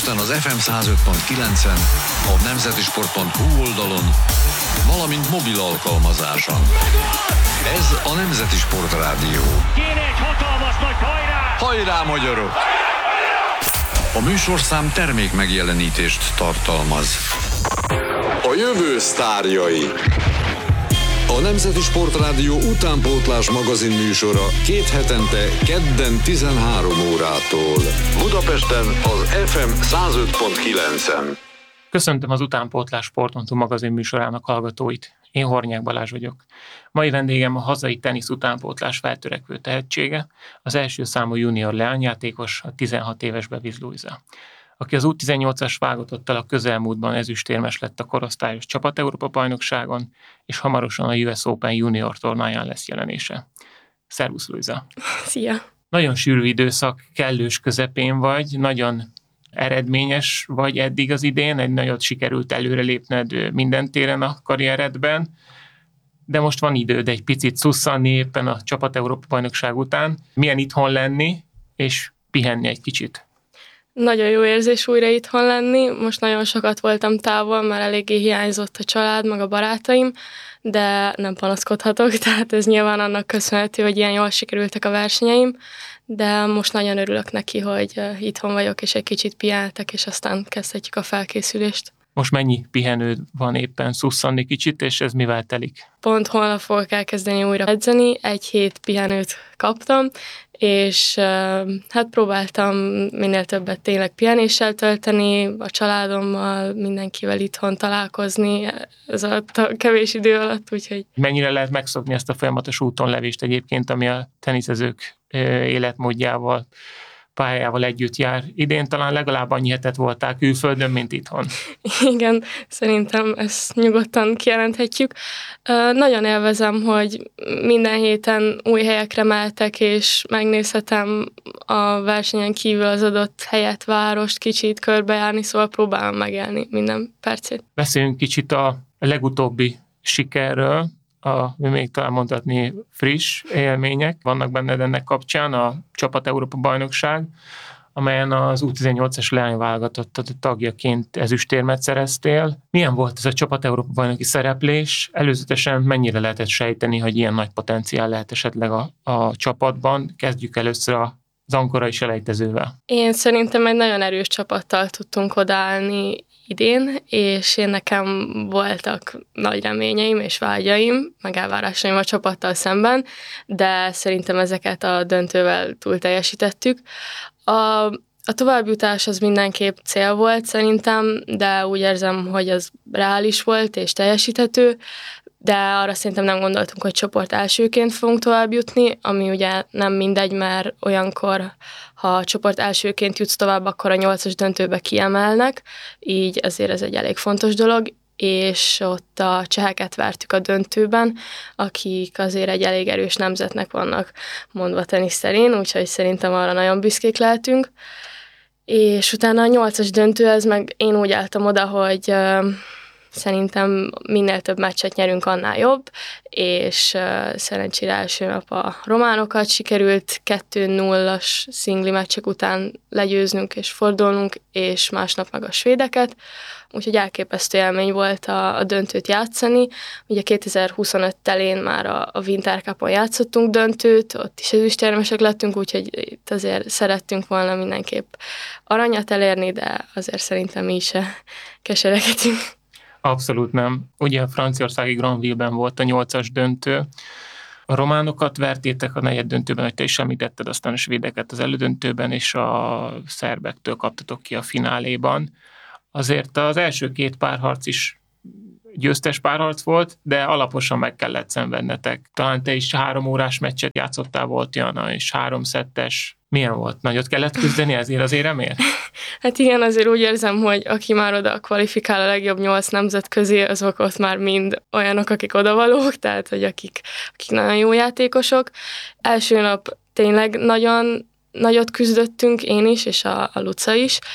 Budapesten az FM 105.9-en, a nemzetisport.hu oldalon, valamint mobil alkalmazáson. Ez a Nemzeti Sport Rádió. Kéne egy hatalmas nagy hajrá! Hajrá, magyarok! A műsorszám termék megjelenítést tartalmaz. A jövő sztárjai. A Nemzeti Sport Rádió utánpótlás magazin műsora 2 hetente kedden 13 órától. Budapesten az FM 105.9-en. Köszöntöm az Utánpótlás Sport.hu magazin műsorának hallgatóit. Én Hornyák Balázs vagyok. Mai vendégem a hazai tenisz utánpótlás feltörekvő tehetsége, az első számú junior leányjátékos, a 16 éves Bevis Luisa, aki az U18-as válogatottal a közelmúltban ezüstérmes lett a korosztályos csapat-Európa-bajnokságon, és hamarosan a US Open junior tornáján lesz jelenése. Szervusz, Luisa! Szia! Nagyon sűrű időszak, kellős közepén vagy, nagyon eredményes vagy eddig az idén, egy nagyot sikerült előrelépned minden téren a karrieredben, de most van időd egy picit szusszanni éppen a csapat-Európa-bajnokság után. Milyen itthon lenni, és pihenni egy kicsit? Nagyon jó érzés újra itthon lenni. Most nagyon sokat voltam távol, mert eléggé hiányzott a család, meg a barátaim, de nem panaszkodhatok, tehát ez nyilván annak köszönhető, hogy ilyen jól sikerültek a versenyeim, de most nagyon örülök neki, hogy itthon vagyok, és egy kicsit pihentek, és aztán kezdhetjük a felkészülést. Most mennyi pihenőd van éppen, szusszanni kicsit, és ez mivel telik? Pont holnap fogok elkezdeni újra edzeni, 1 hét pihenőt kaptam, és hát próbáltam minél többet tényleg pihenéssel tölteni, a családommal, mindenkivel itthon találkozni ez alatt a kevés idő alatt, úgyhogy... Mennyire lehet megszokni ezt a folyamatos útonlevést egyébként, ami a teniszezők életmódjával, pályával együtt jár? Idén talán legalább annyi hetet voltál külföldön, mint itthon. Igen, szerintem ezt nyugodtan kijelenthetjük. Nagyon élvezem, hogy minden héten új helyekre mehetek, és megnézhetem a versenyen kívül az adott helyet, várost, kicsit körbejárni, szóval próbálom megélni minden percét. Beszéljünk kicsit a legutóbbi sikerről, ami még talán mondhatni friss élmények vannak benned ennek kapcsán, a Csapat-Európa-bajnokság, amelyen az U18-as leányválogatott tagjaként ezüstérmet szereztél. Milyen volt ez a Csapat-Európa-bajnoki szereplés? Előzetesen mennyire lehetett sejteni, hogy ilyen nagy potenciál lehet esetleg a csapatban? Kezdjük először az ankorai selejtezővel. Én szerintem egy nagyon erős csapattal tudtunk odaállni idén, és nekem voltak nagy reményeim és vágyaim, meg elvárásaim a csapattal szemben, de szerintem ezeket a döntővel túl teljesítettük. A továbbjutás az mindenképp cél volt szerintem, de úgy érzem, hogy az reális volt és teljesíthető, de arra szerintem nem gondoltunk, hogy csoport elsőként fogunk továbbjutni, ami ugye nem mindegy, mert olyankor, ha a csoport elsőként jutsz tovább, akkor a 8-as döntőbe kiemelnek, így ezért ez egy elég fontos dolog, és ott a cseheket vertük a döntőben, akik azért egy elég erős nemzetnek vannak mondva tenisz terén, úgyhogy szerintem arra nagyon büszkék lehetünk. És utána a 8-as döntőhez meg én úgy álltam oda, hogy szerintem minél több meccset nyerünk, annál jobb, és szerencsére első nap a románokat sikerült 2-0-as szingli meccsek után legyőznünk és fordulnunk, és másnap meg a svédeket, úgyhogy elképesztő élmény volt a döntőt játszani. Ugye 2025 telén már a Winter Cupon játszottunk döntőt, ott is ezüstérmesek lettünk, úgyhogy itt azért szerettünk volna mindenképp aranyat elérni, de azért szerintem mi is kesereghetünk. Abszolút nem. Ugye a franciaországi Granville-ben volt a 8-as döntő. A románokat vertétek a negyed döntőben, hogy te is említetted, aztán a svédeket az elődöntőben, és a szerbektől kaptatok ki a fináléban. Azért az első 2 párharc is győztes párharc volt, de alaposan meg kellett szenvednetek. Talán te is 3 órás meccset játszottál, volt Jana, és 3 szettes. Milyen volt? Nagyot kellett küzdeni ezért az éremért? Hát igen, azért úgy érzem, hogy aki már oda kvalifikál a legjobb 8 nemzet közé, azok ott már mind olyanok, akik odavalók, tehát hogy akik nagyon jó játékosok. Első nap tényleg nagyon nagyot küzdöttünk, én is, és a Luca is.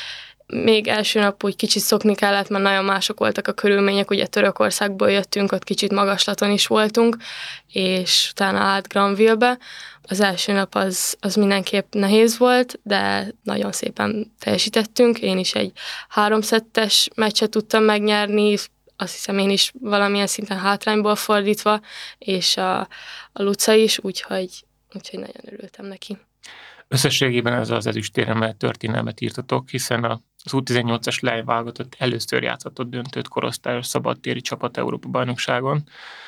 még első nap úgy kicsit szokni kellett, mert nagyon mások voltak a körülmények, ugye Törökországból jöttünk, ott kicsit magaslaton is voltunk, és utána át Granville-be. Az első nap az mindenképp nehéz volt, de nagyon szépen teljesítettünk. Én is egy 3-szettes meccset tudtam megnyerni, azt hiszem én is valamilyen szinten hátrányból fordítva, és a Luca is, úgyhogy nagyon örültem neki. Összességében ez az ezüstéremmel történelmet írtatok, hiszen az U18-as lányválogatott először játszhatott döntőt korosztályos szabadtéri csapat Európa-bajnokságon,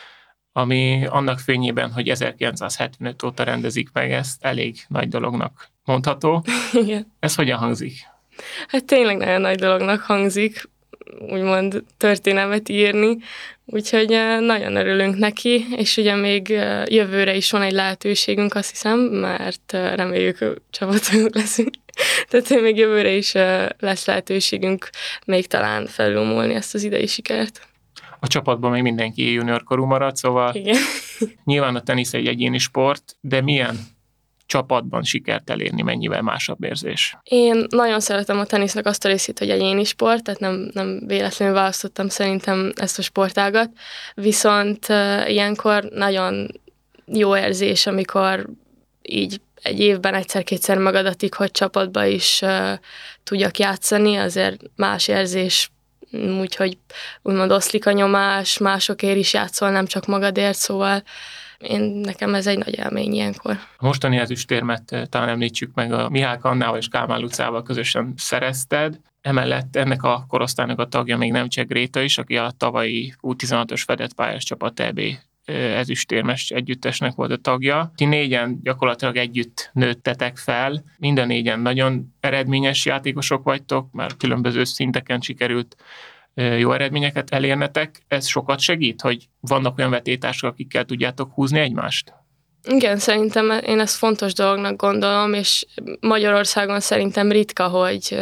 ami annak fényében, hogy 1975 óta rendezik meg ezt, elég nagy dolognak mondható. Igen. Ez hogyan hangzik? Hát tényleg nagyon nagy dolognak hangzik, úgymond történelmet írni, úgyhogy nagyon örülünk neki, és ugye még jövőre is van egy lehetőségünk, azt hiszem, mert reméljük csapatunk leszünk. Tehát még jövőre is lesz lehetőségünk még talán felülmúlni ezt az idei sikert. A csapatban még mindenki juniorkorú marad, szóval Igen. Nyilván a tenisz egy egyéni sport, de milyen csapatban sikert elérni, mennyivel másabb érzés? Én nagyon szeretem a tenisznek azt a részét, hogy egyéni sport, tehát nem véletlenül választottam szerintem ezt a sportágat, viszont ilyenkor nagyon jó érzés, amikor így egy évben egyszer-kétszer megadatik, hogy csapatba is tudjak játszani, azért más érzés, úgyhogy úgymond oszlik a nyomás, másokért is játszol, nem csak magadért, szóval nekem ez egy nagy élmény ilyenkor. A mostani ezüstérmet talán említsük meg, a Mihály Annával és Kálmán Lucával közösen szerezted. Emellett ennek a korosztálynak a tagja még Nemcsek Gréta is, aki a tavalyi U16-os fedett pályás csapat EB ezüstérmes együttesnek volt a tagja. Ti négyen gyakorlatilag együtt nőttetek fel, mind a négyen nagyon eredményes játékosok vagytok, mert különböző szinteken sikerült jó eredményeket elérnetek. Ez sokat segít, hogy vannak olyan vetétársak, akikkel tudjátok húzni egymást? Igen, szerintem én ezt fontos dolognak gondolom, és Magyarországon szerintem ritka, hogy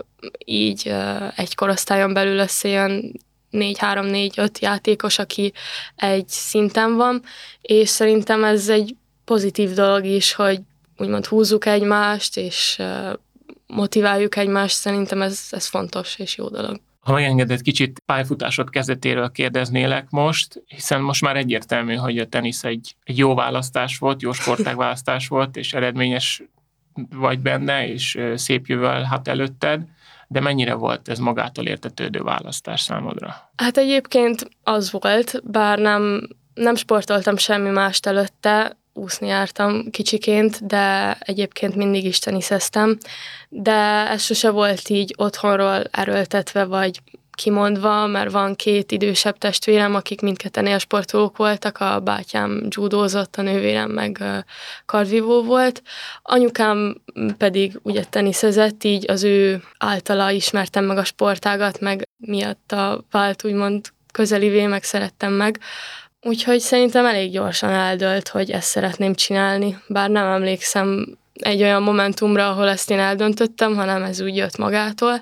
így egy korosztályon belül összejön 4-3-4-5 játékos, aki egy szinten van, és szerintem ez egy pozitív dolog is, hogy úgymond húzzuk egymást, és motiváljuk egymást, szerintem ez fontos és jó dolog. Ha megengedett, kicsit pályafutásod kezdetéről kérdeznélek most, hiszen most már egyértelmű, hogy a tenisz egy jó választás volt, jó sportág választás volt, és eredményes vagy benne, és szép jövővel hát előtted, de mennyire volt ez magától értetődő választás számodra? Hát egyébként az volt, bár nem sportoltam semmi mást előtte, úszni jártam kicsiként, de egyébként mindig is teniszeztem, de ez sose volt így otthonról erőltetve, vagy kimondva, mert van 2 idősebb testvérem, akik mindketten élsportolók voltak, a bátyám judózott, a nővérem meg kardvívó volt. Anyukám pedig ugye teniszezett, így az ő általa ismertem meg a sportágat, meg miatta vált úgymond közelivé, meg szerettem meg. Úgyhogy szerintem elég gyorsan eldőlt, hogy ezt szeretném csinálni, bár nem emlékszem egy olyan momentumra, ahol ezt én eldöntöttem, hanem ez úgy jött magától,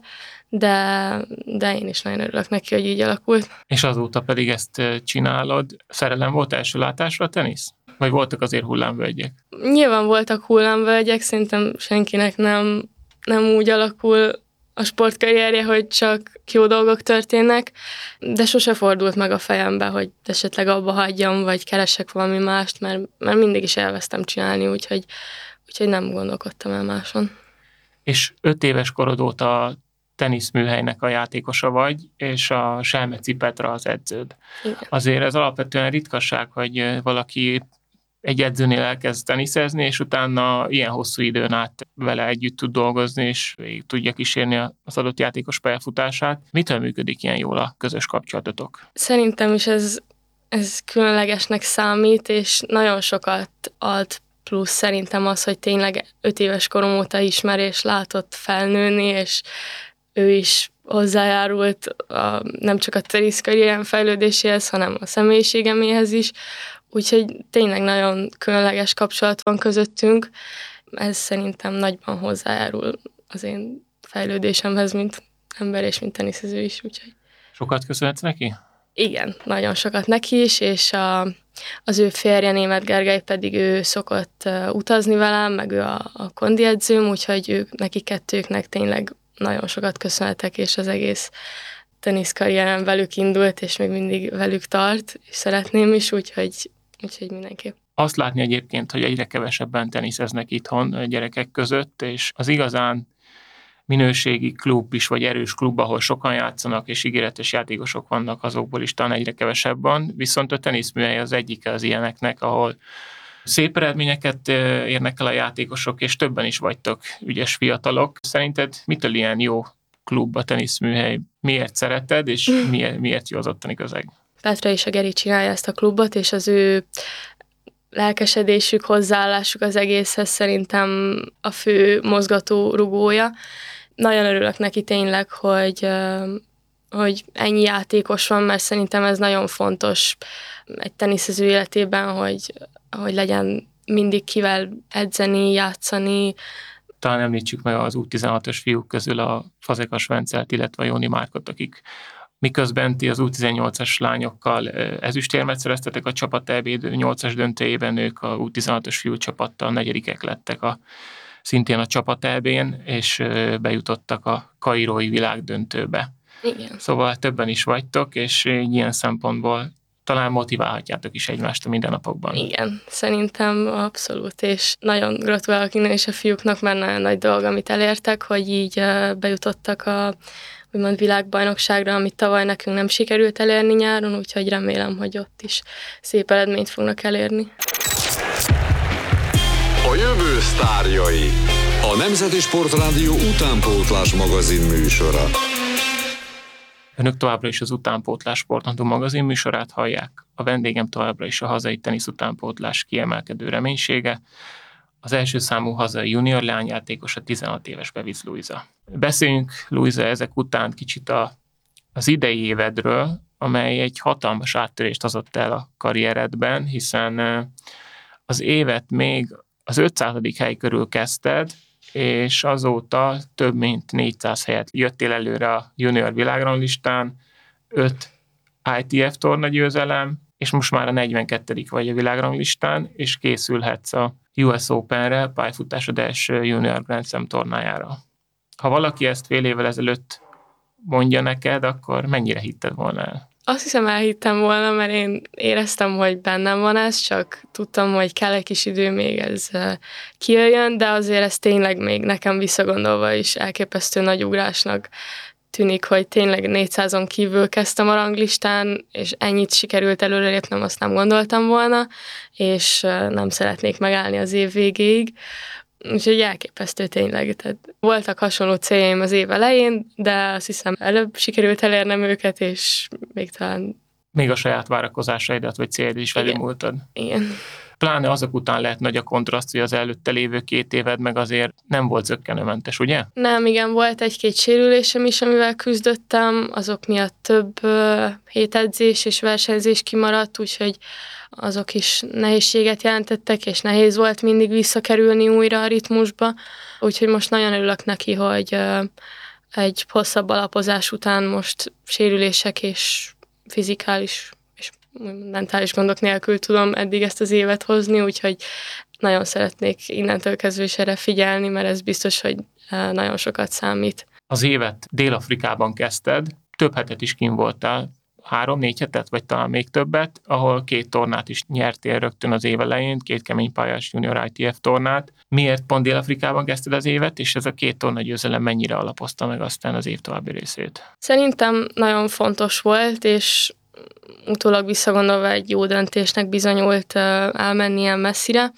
de én is nagyon örülök neki, hogy így alakult. És azóta pedig ezt csinálod. Szerelem volt első látásra a tenisz? Vagy voltak azért hullámvölgyek? Nyilván voltak hullámvölgyek, szerintem senkinek nem úgy alakul a sportkarrierje, hogy csak jó dolgok történnek, de sose fordult meg a fejembe, hogy esetleg abba hagyjam, vagy keresek valami mást, mert mindig is elvesztem csinálni, úgyhogy nem gondolkodtam el máson. És 5 éves korod óta teniszműhelynek a játékosa vagy, és a Selmeci Petra az edződ. Igen. Azért ez alapvetően ritkaság, hogy valaki egy edzőnél elkezd teniszezni, és utána ilyen hosszú időn át vele együtt tud dolgozni, és végig tudja kísérni az adott játékos pályafutását. Mitől működik ilyen jól a közös kapcsolatotok? Szerintem is ez különlegesnek számít, és nagyon sokat ad plusz szerintem az, hogy tényleg 5 éves korom óta ismer, és látott felnőni, és ő is hozzájárult nem csak a teniszkarrierem fejlődéséhez, hanem a személyiségeméhez is. Úgyhogy tényleg nagyon különleges kapcsolat van közöttünk. Ez szerintem nagyban hozzájárul az én fejlődésemhez, mint ember és mint teniszező is. Úgyhogy. Sokat köszönhetsz neki? Igen, nagyon sokat neki is, és az ő férje, Németh Gergely pedig ő szokott utazni velem, meg ő a kondiedzőm, úgyhogy neki kettőknek tényleg nagyon sokat köszönhetek, és az egész teniszkarrierem velük indult, és még mindig velük tart, és szeretném is, úgyhogy mindenképp. Azt látni egyébként, hogy egyre kevesebben teniszeznek itthon a gyerekek között, és az igazán minőségi klub is, vagy erős klub, ahol sokan játszanak, és ígéretes játékosok vannak, azokból is talán egyre kevesebb van, viszont a teniszműhely az egyike az ilyeneknek, ahol szép eredményeket érnek el a játékosok, és többen is vagytok ügyes fiatalok. Szerinted mitől ilyen jó klub a teniszműhely? Miért szereted, és miért jó az ottani közeg? Petra és a Geri csinálja ezt a klubot, és az ő lelkesedésük, hozzáállásuk az egészhez szerintem a fő mozgató rugója. Nagyon örülök neki tényleg, hogy ennyi játékos van, mert szerintem ez nagyon fontos egy teniszező életében, hogy legyen mindig kivel edzeni, játszani. Talán említsük meg az U16-os fiúk közül a Fazekas Vencelt, illetve a Jóni Márkot, akik miközben ti az U18-as lányokkal ezüstérmet szereztetek a csapat EB 8-as döntőjében, ők a U16-os fiú csapattal negyedikek lettek szintén a csapat EB-n, és bejutottak a kairói világdöntőbe. Igen. Szóval többen is vagytok, és ilyen szempontból talán motiválhatjátok is egymást a mindennapokban. Igen, szerintem abszolút, és nagyon gratulálok innen is a fiúknak, mert nagyon nagy dolog, amit elértek, hogy így bejutottak a úgymond világbajnokságra, amit tavaly nekünk nem sikerült elérni nyáron, úgyhogy remélem, hogy ott is szép eredményt fognak elérni. A jövő sztárjai. A Nemzeti Sportrádió utánpótlás magazin műsora. Önök továbbra is az Utánpótlás Sportnapló magazin műsorát hallják. A vendégem továbbra is a hazai tenisz utánpótlás kiemelkedő reménysége. Az első számú hazai junior leányjátékos a 16 éves Bevic Luisa. Beszéljünk, Luisa, ezek után kicsit az idei évedről, amely egy hatalmas áttörést hozott el a karrieredben, hiszen az évet még az 500. hely körül kezdted, és azóta több mint 400 helyet jöttél előre a junior világranglistán, 5 ITF torna győzelem, és most már a 42. vagy a világranglistán, és készülhetsz a US Openre, pályafutásod első junior Grand Slam tornájára. Ha valaki ezt fél évvel ezelőtt mondja neked, akkor mennyire hitted volna el? Azt hiszem, elhittem volna, mert én éreztem, hogy bennem van ez, csak tudtam, hogy kell egy kis idő, még ez kijöjjön, de azért ez tényleg még nekem visszagondolva is elképesztő nagy ugrásnak tűnik, hogy tényleg 400-on kívül kezdtem a ranglistán, és ennyit sikerült előrelépnem, azt nem gondoltam volna, és nem szeretnék megállni az év végéig. Úgyhogy elképesztő tényleg. Tehát voltak hasonló céljaim az év elején, de azt hiszem előbb sikerült elérnem őket, és még talán... Még a saját várakozásaidat vagy céljad is felülmúltad. Igen. Pláne azok után lehet nagy a kontraszt, hogy az előtte lévő 2 éved meg azért nem volt zökkenőmentes, ugye? Nem, igen, volt egy-két sérülésem is, amivel küzdöttem, azok miatt több hétedzés és versenyzés kimaradt, úgyhogy azok is nehézséget jelentettek, és nehéz volt mindig visszakerülni újra a ritmusba. Úgyhogy most nagyon örülök neki, hogy egy hosszabb alapozás után most sérülések és fizikális és mentális gondok nélkül tudom eddig ezt az évet hozni, úgyhogy nagyon szeretnék innentől kezdve is erre figyelni, mert ez biztos, hogy nagyon sokat számít. Az évet Dél-Afrikában kezdted, több hetet is kint voltál, 3-4 hetet, vagy talán még többet, ahol 2 tornát is nyertél rögtön az év elején, 2 keménypályás junior ITF tornát. Miért pont Dél-Afrikában kezdted az évet, és ez a 2 torna győzelem mennyire alapozta meg aztán az év további részét? Szerintem nagyon fontos volt, és utólag visszagondolva egy jó döntésnek bizonyult elmenni ilyen messzire,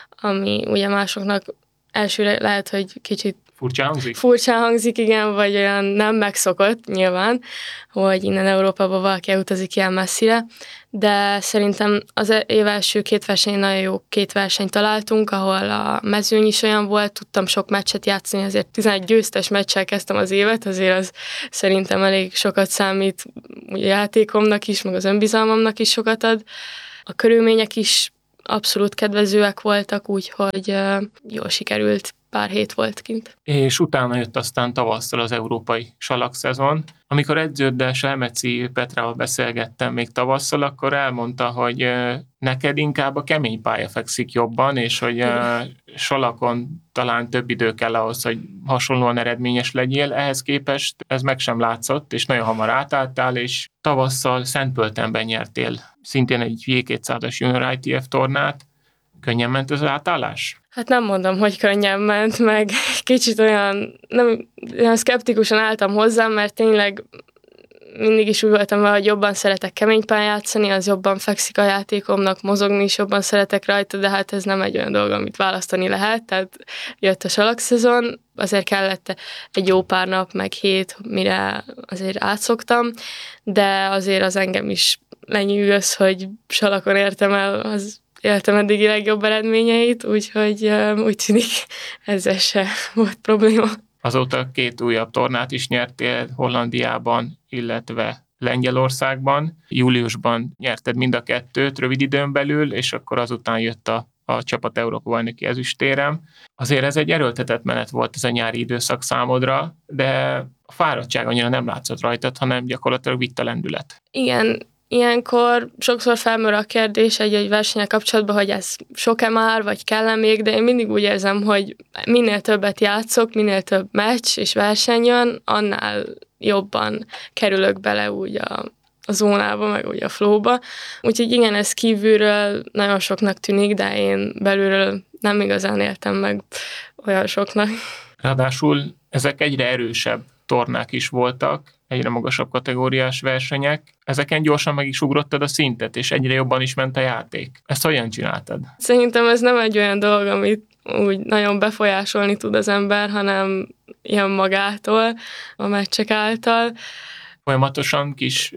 ami ugye másoknak elsőre lehet, hogy kicsit Furcsán hangzik, igen, vagy olyan nem megszokott nyilván, hogy innen Európába valaki elutazik ilyen messzire, de szerintem az év első 2 versenyén nagyon jó 2 versenyt találtunk, ahol a mezőny is olyan volt, tudtam sok meccset játszani, azért 11 győztes meccsel kezdtem az évet, azért az szerintem elég sokat számít ugye játékomnak is, meg az önbizalmamnak is sokat ad. A körülmények is abszolút kedvezőek voltak, úgyhogy jól sikerült pár hét volt kint. És utána jött aztán tavasszal az európai salakszezon. Amikor edződdel, Selmeci Petrával beszélgettem még tavasszal, akkor elmondta, hogy neked inkább a kemény pálya fekszik jobban, és hogy salakon talán több idő kell ahhoz, hogy hasonlóan eredményes legyél. Ehhez képest ez meg sem látszott, és nagyon hamar átálltál, és tavasszal Szentpöltenben nyertél szintén egy J200-as Junior ITF tornát. Könnyen ment az átállás? Hát nem mondom, hogy könnyen ment, meg kicsit olyan szkeptikusan álltam hozzá, mert tényleg mindig is úgy voltam vele, hogy jobban szeretek keménypán játszani, az jobban fekszik a játékomnak, mozogni is jobban szeretek rajta, de hát ez nem egy olyan dolog, amit választani lehet, tehát jött a salakszezon, azért kellett egy jó pár nap, meg hét, mire azért átszoktam, de azért az engem is lenyűgöz, hogy salakon értem el az éltem eddigi legjobb eredményeit, úgyhogy úgy tűnik ezzel se volt probléma. Azóta 2 újabb tornát is nyertél Hollandiában, illetve Lengyelországban. Júliusban nyerted mind a 2-t rövid időn belül, és akkor azután jött a csapat Európa-bajnoki ezüstérem. Azért ez egy erőltetett menet volt ez a nyári időszak számodra, de a fáradtság annyira nem látszott rajtad, hanem gyakorlatilag vitt a lendület. Igen, ilyenkor sokszor felmerül a kérdés egy versennyel kapcsolatban, hogy ez sok-e már, vagy kell-e még, de én mindig úgy érzem, hogy minél többet játszok, minél több meccs és verseny jön, annál jobban kerülök bele úgy a zónába, meg úgy a flowba. Úgyhogy igen, ez kívülről nagyon soknak tűnik, de én belülről nem igazán éltem meg olyan soknak. Ráadásul ezek egyre erősebb tornák is voltak, egyre magasabb kategóriás versenyek. Ezeken gyorsan meg is ugrottad a szintet, és egyre jobban is ment a játék. Ezt hogyan csináltad? Szerintem ez nem egy olyan dolog, amit úgy nagyon befolyásolni tud az ember, hanem jön magától, a meccsek által. Folyamatosan kis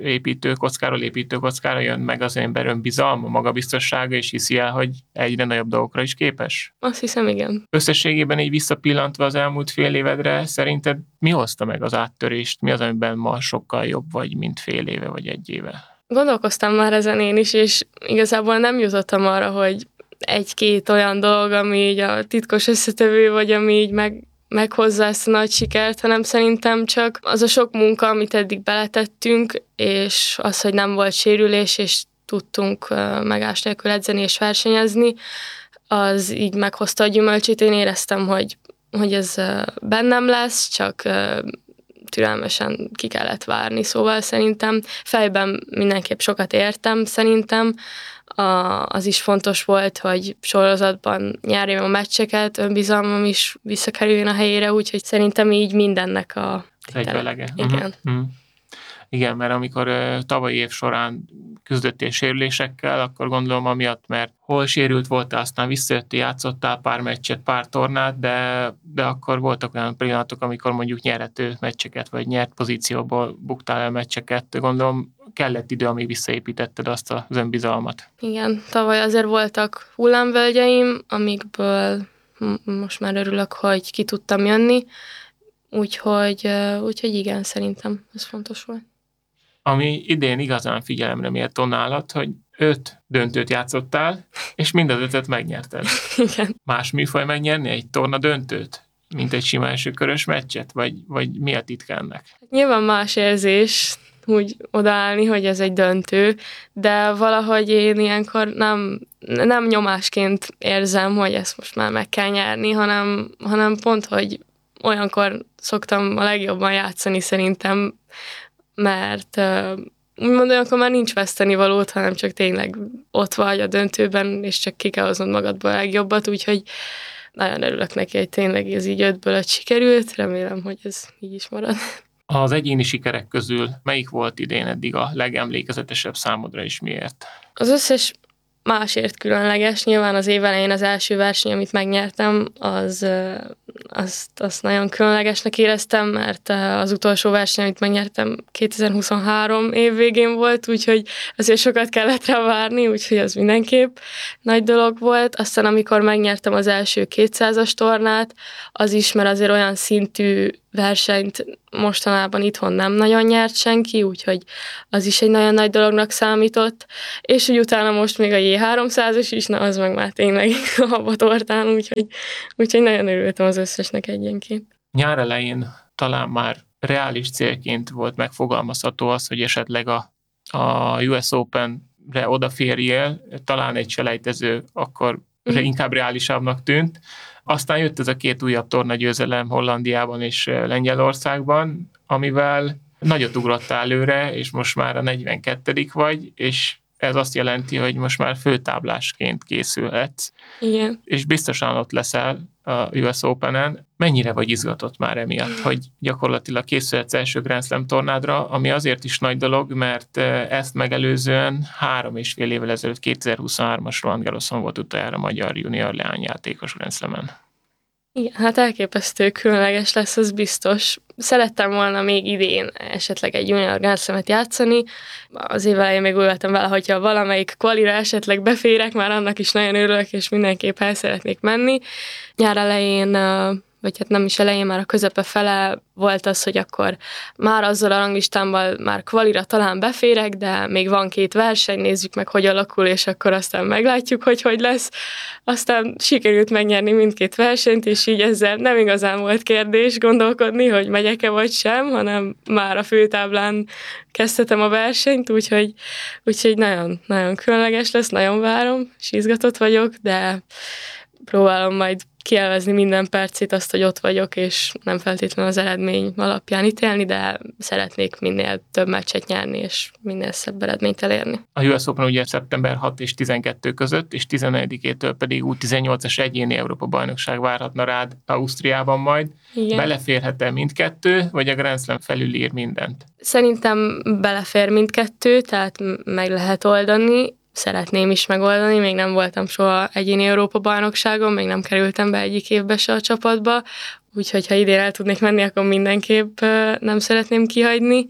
építőkockára jön meg az ember önbizalma, magabiztossága, és hiszi el, hogy egyre nagyobb dolgokra is képes? Azt hiszem, igen. Összességében így visszapillantva az elmúlt fél évedre, szerinted mi hozta meg az áttörést? Mi az, amiben ma sokkal jobb vagy, mint fél éve vagy 1 éve? Gondolkoztam már ezen én is, és igazából nem jutottam arra, hogy 1-2 olyan dolog, ami így a titkos összetevő, vagy ami így meghozza ezt a nagy sikert, hanem szerintem csak az a sok munka, amit eddig beletettünk, és az, hogy nem volt sérülés, és tudtunk megállás nélkül edzeni és versenyezni, az így meghozta a gyümölcsét. Én éreztem, hogy ez bennem lesz, csak türelmesen ki kellett várni, szóval szerintem fejben mindenképp sokat értem, szerintem. Az is fontos volt, hogy sorozatban nyerjem a meccseket, önbizalmam is visszakerüljön a helyére, úgyhogy szerintem így mindennek a egyvelege. Igen. Igen, mert amikor tavalyi év során küzdöttél sérülésekkel, akkor gondolom amiatt, mert hol sérült voltál, aztán visszajöttél, játszottál pár meccset, pár tornát, de akkor voltak olyan pillanatok, amikor mondjuk nyerhető meccseket, vagy nyert pozícióból buktál el meccseket. Gondolom kellett idő, amíg visszaépítetted azt az önbizalmat. Igen, tavaly azért voltak hullámvölgyeim, amikből most már örülök, hogy ki tudtam jönni, úgyhogy igen, szerintem ez fontos volt. Ami idén igazán figyelemre méltó nálad, hogy 5 döntőt játszottál, és mind az 5-öt megnyerted. Igen. Más műfaj megnyerni egy torna döntőt, mint egy sima elsőkörös meccset? Vagy mi a titka ennek? Nyilván más érzés úgy odaállni, hogy ez egy döntő, de valahogy én ilyenkor nem nyomásként érzem, hogy ezt most már meg kell nyerni, hanem pont, hogy olyankor szoktam a legjobban játszani szerintem, mert úgymond olyankor már nincs vesztenivalót, hanem csak tényleg ott vagy a döntőben, és csak ki kell hoznod magadból a legjobbat, úgyhogy nagyon örülök neki, hogy tényleg ez így 5-ből 5 sikerült, remélem, hogy ez így is marad. Az egyéni sikerek közül melyik volt idén eddig a legemlékezetesebb számodra, és miért? Az összes másért különleges. Nyilván az év elején az első verseny, amit megnyertem, azt nagyon különlegesnek éreztem, mert az utolsó verseny, amit megnyertem 2023 év végén volt, úgyhogy azért sokat kellett rá várni, úgyhogy az mindenképp nagy dolog volt. Aztán amikor megnyertem az első 200-as tornát, az is, mert azért olyan szintű versenyt mostanában itthon nem nagyon nyert senki, úgyhogy az is egy nagyon nagy dolognak számított. És úgy utána most még a V300-as is, na az meg már tényleg a habatortán, úgyhogy nagyon örültem az összesnek egyenként. Nyár elején talán már reális célként volt megfogalmazható az, hogy esetleg a US Open-re odaférjél, talán egy selejtező akkor inkább reálisabbnak tűnt. Aztán jött ez a 2 újabb tornagyőzelem Hollandiában és Lengyelországban, amivel nagyot ugrottál előre, és most már a 42. vagy, és ez azt jelenti, hogy most már főtáblásként készülhetsz. Igen. És biztosan ott leszel a US Open-en. Mennyire vagy izgatott már emiatt, hogy gyakorlatilag készülhetsz első Grand Slam tornádra, ami azért is nagy dolog, mert ezt megelőzően 3,5 évvel ezelőtt 2023-as Roland Garroson volt utoljára magyar junior leányjátékos Grand Slamen. Igen, hát elképesztő különleges lesz, az biztos. Szerettem volna még idén esetleg egy junior Grand Slamet játszani. Az év elején még úgy voltam vele, hogyha valamelyik kvalira esetleg beférek, már annak is nagyon örülök, és mindenképp el szeretnék menni. Nyár elején, vagy hát nem is elején, már a közepe fele volt az, hogy akkor már azzal a ranglistámmal már kvalira talán beférek, de még van 2 verseny, nézzük meg, hogy alakul, és akkor aztán meglátjuk, hogy lesz. Aztán sikerült megnyerni mindkét versenyt, és így ezzel nem igazán volt kérdés gondolkodni, hogy megyek-e vagy sem, hanem már a főtáblán kezdhetem a versenyt, úgyhogy nagyon, nagyon különleges lesz, nagyon várom, és izgatott vagyok, de próbálom majd kielvezni minden percét azt, hogy ott vagyok, és nem feltétlenül az eredmény alapján ítélni, de szeretnék minél több meccset nyerni, és minél szebb eredményt elérni. A US Open ugye szeptember 6 és 12 között, és 14-től pedig U18-as egyéni Európa-bajnokság várhatna rád Ausztriában majd. Igen. Beleférhet-e mindkettő, vagy a Grand Slam felülír mindent? Szerintem belefér mindkettő, tehát meg lehet oldani. Szeretném is megoldani, még nem voltam soha egyéni Európa-bajnokságon, még nem kerültem be egyik évbe se a csapatba, úgyhogy ha idén el tudnék menni, akkor mindenképp nem szeretném kihagyni,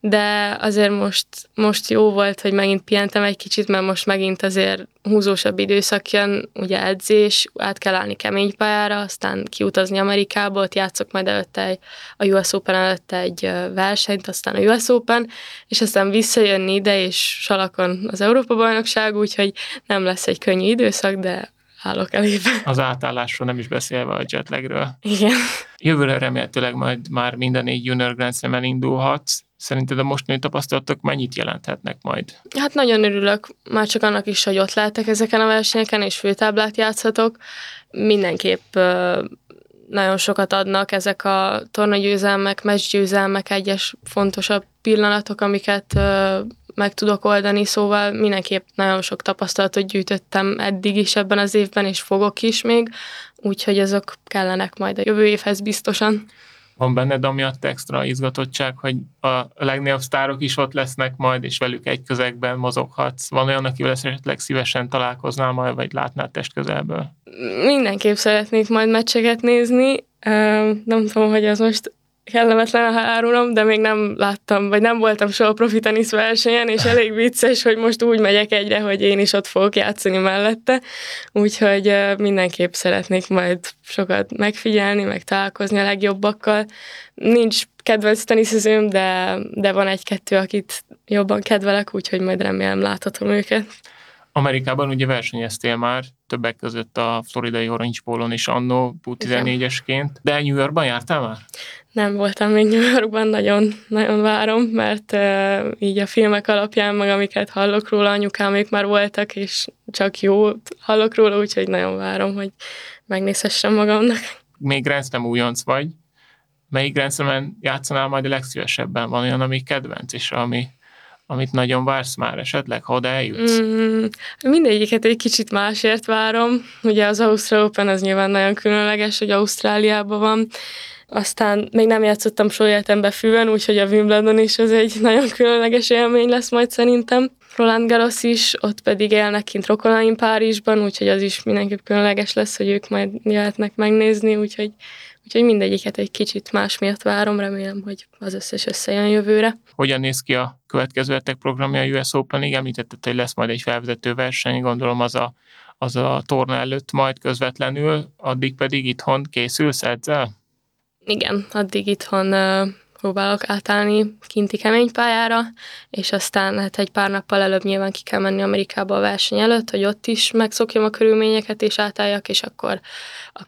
de azért most jó volt, hogy megint pihentem egy kicsit, mert most megint azért húzósabb időszak jön, ugye edzés, át kell állni kemény pályára, aztán kiutazni Amerikába, ott játszok majd előtte a US Open előtte egy versenyt, aztán a US Open, és aztán visszajönni ide, és salakon az Európa-bajnokság, úgyhogy nem lesz egy könnyű időszak, de állok elébe. Az átállásról nem is beszélve a jetlagről. Igen. Jövőre remélhetőleg majd már minden 4 Junior Grand Slam-en indulhatsz. Szerinted a mostani tapasztalatok mennyit jelenthetnek majd? Hát nagyon örülök, már csak annak is, hogy ott lehetek ezeken a versenyeken, és főtáblát játszhatok. Mindenképp nagyon sokat adnak ezek a tornagyőzelmek, meccsgyőzelmek, egyes fontosabb pillanatok, amiket meg tudok oldani, szóval mindenképp nagyon sok tapasztalatot gyűjtöttem eddig is ebben az évben, és fogok is még, úgyhogy azok kellenek majd a jövő évhez biztosan. Van benned amiatt extra izgatottság, hogy a legnagyobb sztárok is ott lesznek majd, és velük egy közegben mozoghatsz? Van olyan, akivel esetleg szívesen találkoznál majd, vagy látnál testközelből? Mindenképp szeretnék majd meccseket nézni. Nem tudom, hogy az most kellemetlen, ha árulom, de még nem láttam, vagy nem voltam soha profi tenisz versenyen, és elég vicces, hogy most úgy megyek egyre, hogy én is ott fogok játszani mellette, úgyhogy mindenképp szeretnék majd sokat megfigyelni, meg találkozni a legjobbakkal. Nincs kedvenc teniszezőm, de van egy-kettő, akit jobban kedvelek, úgyhogy majd remélem láthatom őket. Amerikában ugye versenyeztél már, többek között a floridai Orange Bowl-on is annó U14-esként, de New Yorkban jártál már? Nem voltam még New Yorkban, nagyon, nagyon várom, mert így a filmek alapján, meg amiket hallok róla, anyukámék már voltak, és csak jót hallok róla, úgyhogy nagyon várom, hogy megnézhessem magamnak. Még Grand Slam újonc vagy. Melyik Grand Slamen játszanál majd a legszívesebben? Van olyan, ami kedvenc, és amit nagyon vársz már esetleg, ha oda eljutsz? Mindegyiket egy kicsit másért várom. Ugye az Ausztrál Open az nyilván nagyon különleges, hogy Ausztráliában van. Aztán még nem játszottam soha életemben füven, úgyhogy a Wimbledon is az egy nagyon különleges élmény lesz majd szerintem. Roland Garros is, ott pedig élnek kint rokonaim Párizsban, úgyhogy az is mindenképp különleges lesz, hogy ők majd jöhetnek megnézni, úgyhogy mindegyiket egy kicsit más miatt várom, remélem, hogy az összes összejön jövőre. Hogyan néz ki a következő hetek programja a US Openig? Említetted, hogy lesz majd egy felvezető verseny, gondolom az a torna előtt majd közvetlenül, addig pedig itthon készülsz, edzel? Igen, addig itthon próbálok átállni kinti kemény pályára, és aztán hát egy pár nappal előbb nyilván ki kell menni Amerikába a verseny előtt, hogy ott is megszokjam a körülményeket, és átálljak, és akkor